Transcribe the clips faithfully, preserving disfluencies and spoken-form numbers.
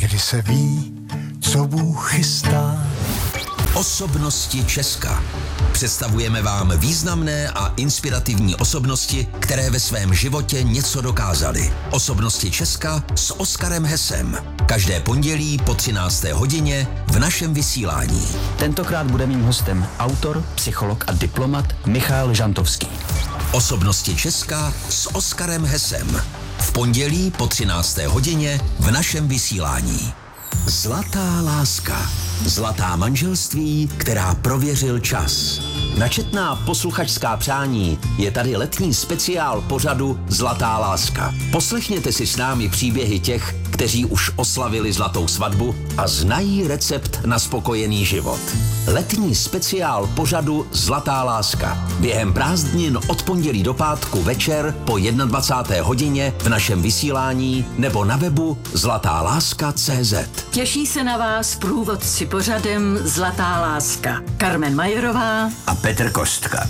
Někdy se ví, co Bůh chystá. Osobnosti Česka. Představujeme vám významné a inspirativní osobnosti, které ve svém životě něco dokázaly. Osobnosti Česka s Oskarem Hesem. Každé pondělí po třinácté hodině v našem vysílání. Tentokrát bude mým hostem autor, psycholog a diplomat Michal Žantovský. Osobnosti Česka s Oskarem Hesem. V pondělí po třinácté hodině v našem vysílání. Zlatá láska. Zlatá manželství, která prověřil čas. Na četná posluchačská přání je tady letní speciál pořadu Zlatá láska. Poslechněte si s námi příběhy těch, kteří už oslavili zlatou svatbu a znají recept na spokojený život. Letní speciál pořadu Zlatá láska. Během prázdnin od pondělí do pátku večer po dvacáté jedné hodině v našem vysílání nebo na webu zlatá láska tečka cé zet. Těší se na vás průvodci pořadem Zlatá láska. Carmen Majerová a Petr Kostka.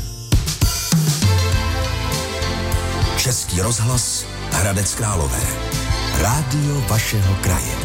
Český rozhlas Hradec Králové. Rádio vašeho kraje.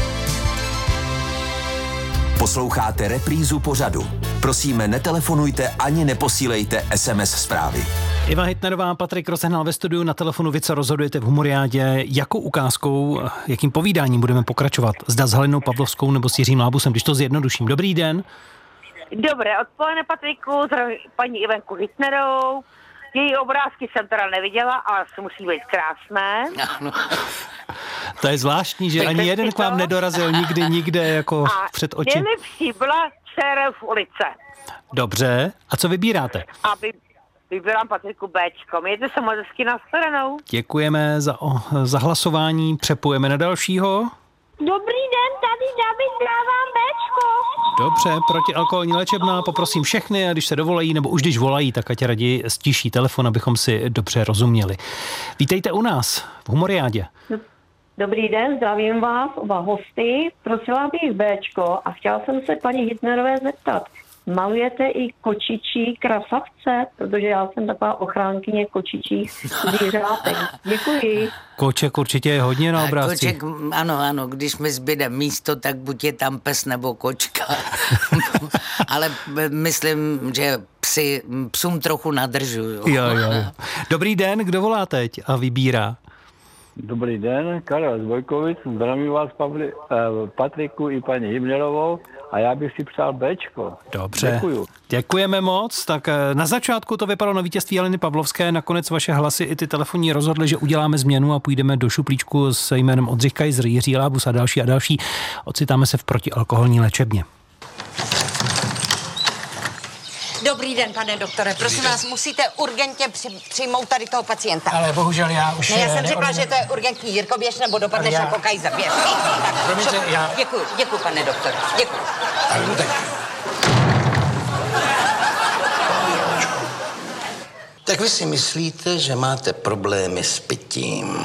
Posloucháte reprízu pořadu. Prosíme, netelefonujte ani neposílejte es em es zprávy. Iva Hitnerová, Patrik Rozehnal ve studiu, na telefonu vy, co rozhodujete v Humoriádě. Jakou ukázkou, jakým povídáním budeme pokračovat? Zda s Halinou Pavlovskou nebo s Jiřím Lábusem, když to zjednoduším. Dobrý den. Dobré odpoledne, Patriku, zdravím paní Ivenku Hitnerovou. Její obrázky jsem teda neviděla, ale musí být krásné. No. To je zvláštní, že ani jeden k vám nedorazil nikdy, nikde jako a před oči. A nejlepší byla Čerev ulice. Dobře. A co vybíráte? A vy, vybírám Patriku Béčko. Mějte se moc hezky na shledanou. Děkujeme za, o, za hlasování. Přepujeme na dalšího. Dobrý den, tady David, dávám Béčko. Dobře, protialkoholní léčebná, poprosím všechny, a když se dovolají, nebo už když volají, tak ať raději stiší telefon, abychom si dobře rozuměli. Vítejte u nás v Humoriádě. Dobrý den, zdravím vás, oba hosty. Prosila bych Béčko a chtěla jsem se paní Hitnerové zeptat. Malujete i kočičí krasavce? Protože já jsem taková ochránkyně kočičích zvířátek. Děkuji. Koček určitě je hodně na obrázcích. Koček, ano, ano, když mi zbyde místo, tak buď je tam pes nebo kočka. Ale myslím, že psi, psům trochu nadržuju. Jo, jo. Dobrý den, kdo volá teď a vybírá? Dobrý den, Karel z Bojkovic, zdravím vás, Pavli, eh, Patriku i paní Himnerovou a já bych si přál Béčko. Dobře, děkuju. Děkujeme moc. Tak na začátku to vypadalo na vítězství Haliny Pavlovské, nakonec vaše hlasy i ty telefonní rozhodly, že uděláme změnu a půjdeme do šuplíčku s jménem Oldřich Kaiser, Jiří Lábus a další a další. Ocitáme se v protialkoholní léčebně. Dobrý den, pane doktore. Prosím vás, musíte urgentně při, přijmout tady toho pacienta. Ale bohužel já už... Ne, já jsem řekla, že to je urgentní. Jirko, běž, nebo dopadneš já... jako Kaiser. Běž. Tak, promiňte, co... já... Děkuju, děkuju, pane doktore. Děkuju. Tak, tak. Tak vy si myslíte, že máte problémy s pitím.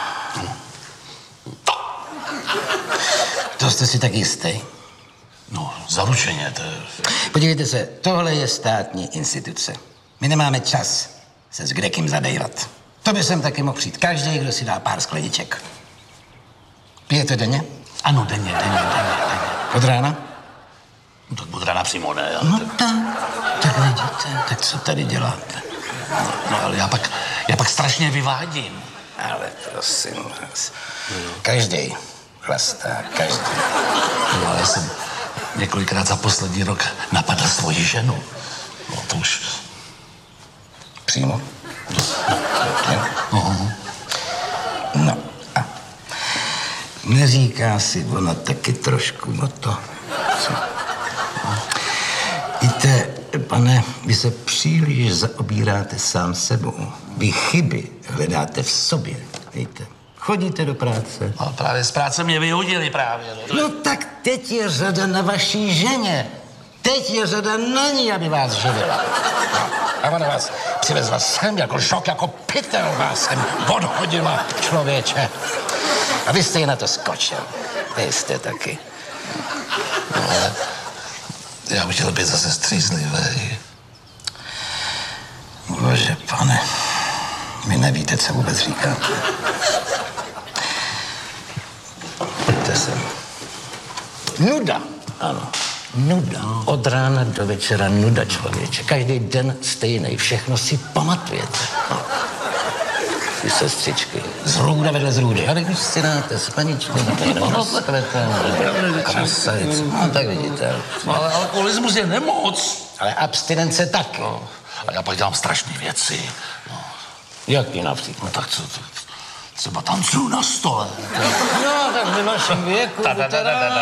To jste si tak jistý? No, zaručeně, to je... Podívejte se, tohle je státní instituce. My nemáme čas se s kdekým zadejvat. To by sem taky mohl přijít každý, kdo si dá pár skleniček. Pijete denně? Ano, denně, denně, denně, denně. Od rána? No, tak od rána přímo ne. No tak, tak nejděte, tak co tady děláte? No, no ale já pak, já pak strašně vyvádím. Ale prosím vás, každý chlastá, každý. No, ale já jsem několikrát za poslední rok napadl svoji ženu. No to už... Přímo? No, no, no. No a neříká si ona taky trošku o to, co? Víte, pane, vy se příliš zaobíráte sám sebou. Vy chyby hledáte v sobě, víte. Chodíte do práce. No právě z práce mě vyhodili právě. No, no tak teď je řada na vaší ženě. Teď je řada na ní, aby vás živila. A ona vás přivezla sem jako šok, jako pytel vás sem odhodila, člověče. A vy jste jí na to skočil. Vy jste taky. No, ale já bych chtěl být zase střízlivý. Bože, pane, vy nevíte, co vůbec říkáte. Pojďte sem. Nuda, ano. Nuda. Od rána do večera nuda, člověče. Každý den stejný. Všechno si pamatujete. No. Ty sestřičky. Zrůda vedle zrůdy. A když si dáte s paničkou, nebo s kvetem, krasavic. No, tak vidíte. No, ale alkoholismus je nemoc. Ale abstinence taky. No. A já pak dělám strašné věci. No. Jaký například? No tak co, to, třeba tancuju na stole. No, tak ve vašem věku máte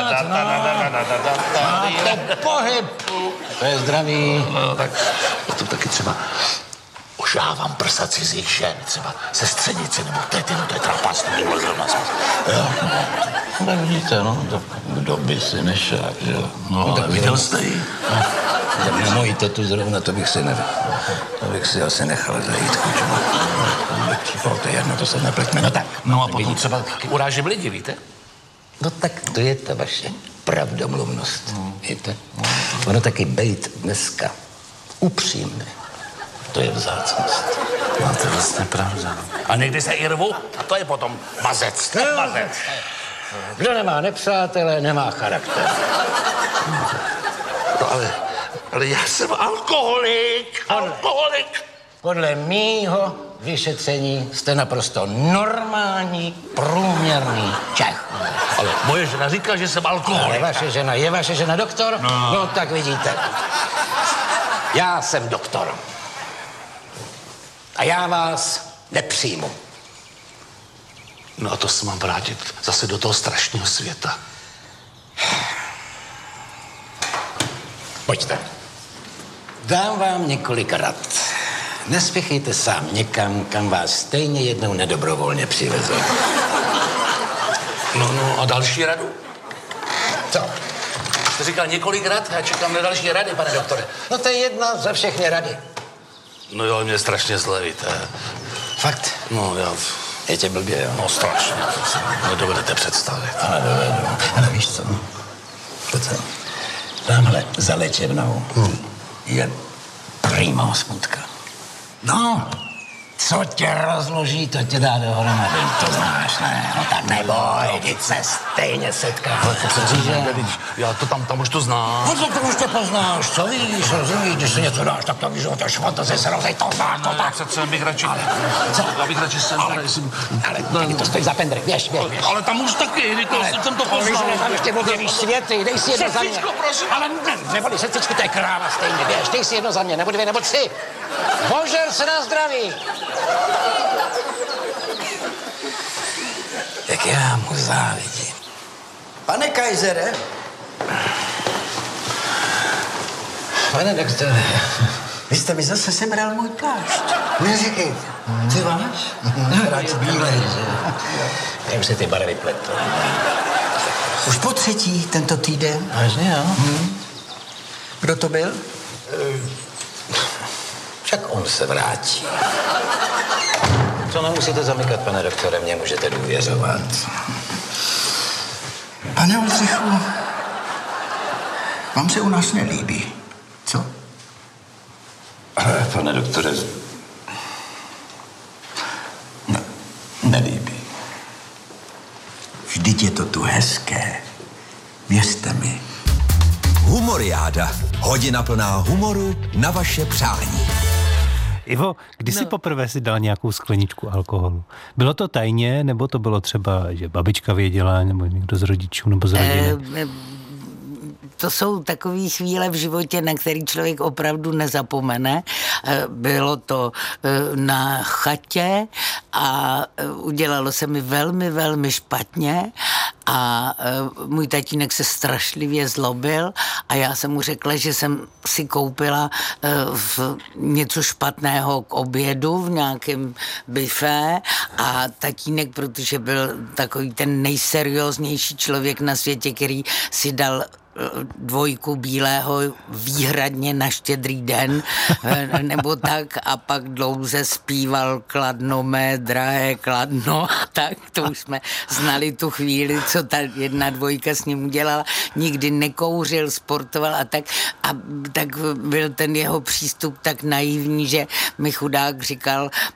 pohyb. To je zdravý. No, tak to taky třeba ošávám prsa cizích žen, třeba sestřenici nebo tety, no to je trapas, to tohle zrovna jsme. Jo, no. Tak vidíte, no, to, kdo by si nešel, že jo. No, ale viděl jste ji? No, na moji tetu zrovna, to bych si ne... To bych si asi nechal zajít, kučma. No, to je jedno, to se nepletme, no tak. No a potom třeba urážím lidi, víte? No tak to je ta vaše pravdomluvnost, hmm. víte? Ono taky bejt dneska upřímný. To je vzácnost. No, to je vlastně pravda. A někdy se i rvu, a to je potom mazec. No, mazec. Kdo nemá nepřátelé, nemá charakter. No, ale, ale já jsem alkoholik, alkoholik. Podle mýho vyšetření jste naprosto normální, průměrný Čech. Ale moje žena říká, že jsem alkoholik. Ale vaše žena, je vaše žena doktor? No, no tak vidíte. Já jsem doktor. A já vás nepřijmu. No a to se mám vrátit zase do toho strašného světa. Pojďte. Dám vám několik rad. Nespěchejte sám někam, kam vás stejně jednou nedobrovolně přiveze. No, no a další radu? Co? Jste říkal několik rad, já čekám na další rady, pane doktore. No to je jedna za všechny rady. No jo, mě strašně zle, víte. Fakt? No já... Je tě blbě, jo? No strašně, to si nedovedete představit. Ale dovedu. Ale víš co? To co? Tamhle za léčebnou hmm. je prima smutka. No, co tě rozloží, to tě dá dohromady. To znáš, ne? No tak neboj, vždyť se stejně setká. Ale to se říže. Já to tam, tam už to znám. No to, to už to poznáš, co víš, rozumíš, když si něco dáš, tak to víš, že to je fantazie se rozej, to znáš, to tak. Přece bych radši, ale, co? Já bych radši sem, ale, jestli... ale no, to stojí za pendry, běž, běž, běž. Ale tam už taky, to, ale, jsem to poznal. Ale víš, tam ještě objevíš světy, dej si jedno za mě. Prosím. Ale ne, neboli sestřičku, to je kráva stejně, běž, dej si jedno za mě, nebo dvě, nebo tři. Božer se na zdraví. Jak já mu závidím. Pane Kajzere? Pane doktore. Vy jste mi zase sebral můj plášť. Neříkejte. Ty váš? Rád bílej, že? Já už se ty barvy pletou. Už po třetí tento týden. Vážně, jo? Hmm. Kdo to byl? Však on se vrátí. To nemusíte zamykat, pane doktore, mě můžete důvěřovat. Pane Oldřichu, vám se u nás nelíbí, co? Ale, pane doktore, no, nelíbí. Vždyť je to tu hezké. Věřte mi. Humoriáda. Hodina plná humoru na vaše přání. Ivo, kdy jsi no. poprvé si dal nějakou skleničku alkoholu? Bylo to tajně, nebo to bylo třeba, že babička věděla, nebo někdo z rodičů, nebo z rodiny? E, to jsou takové chvíle v životě, na který člověk opravdu nezapomene. Bylo to na chatě a udělalo se mi velmi, velmi špatně a můj tatínek se strašlivě zlobil a já jsem mu řekla, že jsem si koupila v něco špatného k obědu v nějakém bifé a tatínek, protože byl takový ten nejserióznější člověk na světě, který si dal dvojku bílého výhradně na Štědrý den nebo tak a pak dlouze zpíval Kladno mé drahé Kladno a tak, to už jsme znali tu chvíli, co ta jedna dvojka s ním udělala, nikdy nekouřil, sportoval a tak a tak byl ten jeho přístup tak naivní, že mi chudák říkal,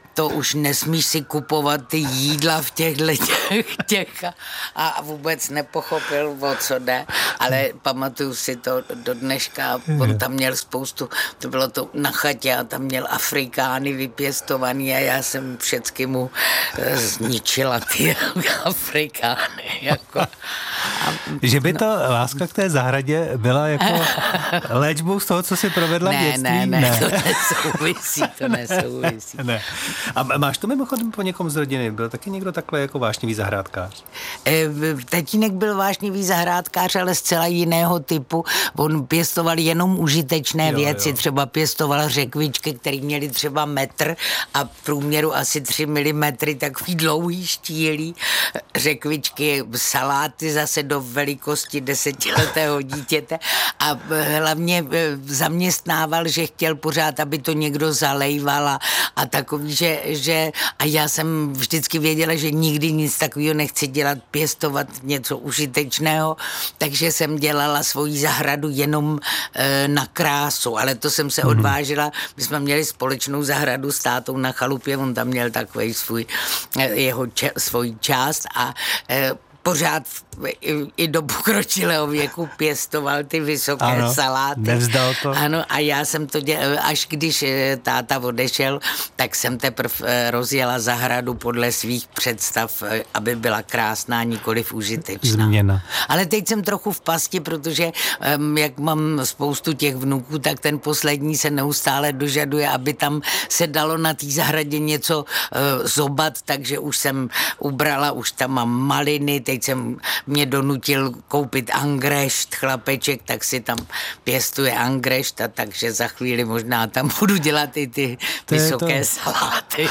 to už nesmíš si kupovat ty jídla v těchto těch, těch a, a vůbec nepochopil, o co jde, ale pamatuju si to do dneška, on tam měl spoustu, to bylo to na chatě a tam měl Afrikány vypěstovaný a já jsem všecky mu zničila ty Afrikány. Jako. A, že by ta láska k té zahradě byla jako léčbou z toho, co si provedla v ne, dětství? Ne, ne, ne, to nesouvisí, to nesouvisí. Ne. A máš to mimochodem po někom z rodiny? Byl taky někdo takhle jako vášnivý zahrádkář? E, tatínek byl vášnivý zahrádkář, ale zcela jiného typu. On pěstoval jenom užitečné jo, věci, jo. Třeba pěstoval řekvičky, které měly třeba metr a v průměru asi tři milimetry, takový dlouhý štílí řekvičky, saláty zase do velikosti desetiletého dítěte a hlavně zaměstnával, že chtěl pořád, aby to někdo zalejval a, a takový, že, že a já jsem vždycky věděla, že nikdy nic takového nechci dělat, pěstovat něco užitečného, takže jsem dělala svoji zahradu jenom e, na krásu, ale to jsem se odvážila, my jsme měli společnou zahradu s tátou na chalupě, on tam měl takový svůj, jeho če, svoji část a e, pořád i, i do pokročilého věku pěstoval ty vysoké ano, saláty. Nevzdal to. Ano, a já jsem to dělal, až když táta odešel, tak jsem teprve rozjela zahradu podle svých představ, aby byla krásná, nikoliv užitečná. Změna. Ale teď jsem trochu v pasti, protože jak mám spoustu těch vnuků, tak ten poslední se neustále dožaduje, aby tam se dalo na té zahradě něco zobat, takže už jsem ubrala, už tam mám maliny, teď jsem mě donutil koupit angrešt, chlapeček, tak si tam pěstuje angrešt a takže za chvíli možná tam budu dělat i ty to vysoké to. saláty.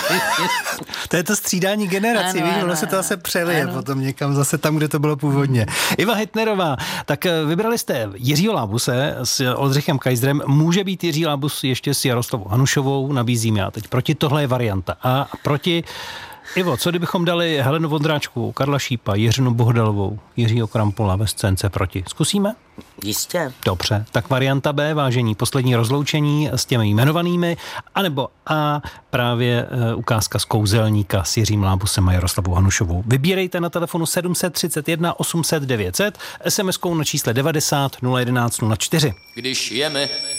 To je to střídání generací, ano, víš, ono se to zase přelije ano. potom někam zase tam, kde to bylo původně. Iva Hitnerová, tak vybrali jste Jiřího Lábuse s Oldřichem Kaiserem, může být Jiří Lábus ještě s Jaroslavou Hanušovou, nabízím já teď proti, tohle je varianta. A proti Ivo, co kdybychom dali Helenu Vondráčkovou, Karla Šípa, Jiřinu Bohdalovou, Jiřího Krampola ve scénce proti? Zkusíme? Jistě. Dobře, tak varianta B, vážení, poslední rozloučení s těmi jmenovanými, anebo A, právě e, ukázka z Kouzelníka s Jiřím Lábusem a Jaroslavou Hanušovou. Vybírejte na telefonu sedm set třicet jedna osm set devět set, es em eskou na čísle devadesát nula jedenáct nula čtyři. Když jeme